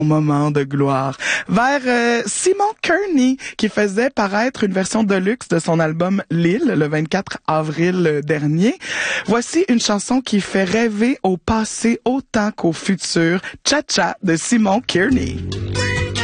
Moment de gloire vers Simon Kearney qui faisait paraître une version deluxe de son album Lille le 24 avril dernier. Voici une chanson qui fait rêver au passé autant qu'au futur, Cha Cha de Simon Kearney.